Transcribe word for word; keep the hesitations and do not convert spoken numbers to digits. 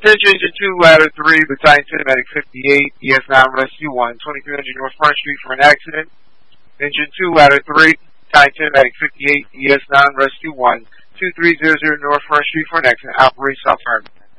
Attention Engine two, Ladder three, Battalion ten, Medic fifty-eight, E S nine, Rescue one, twenty-three hundred North Front Street for an accident. Engine two, Ladder three, Battalion ten, Medic fifty-eight, E S nine, Rescue one, twenty-three hundred North Front Street for an accident. Operate South Harmon.